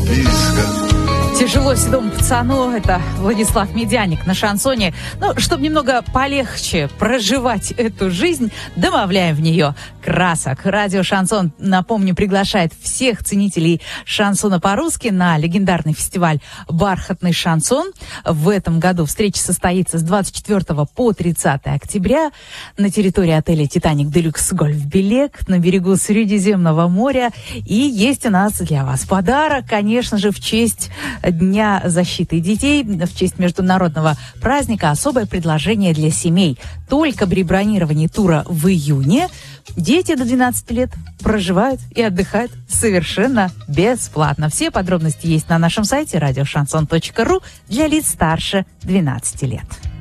близко. Тяжело седому пацану, это Владислав Медяник на шансоне. Ну, чтобы немного полегче проживать эту жизнь, добавляем в нее красок. Радио «Шансон», напомню, приглашает всех ценителей шансона по-русски на легендарный фестиваль «Бархатный шансон». В этом году встреча состоится с 24 по 30 октября на территории отеля «Титаник Делюкс Гольф Белек» на берегу Средиземного моря. И есть у нас для вас подарок, конечно же, в честь Дня защиты детей, в честь международного праздника особое предложение для семей. Только при бронировании тура в июне дети до 12 лет проживают и отдыхают совершенно бесплатно. Все подробности есть на нашем сайте радиошансон.ру для лиц старше 12 лет.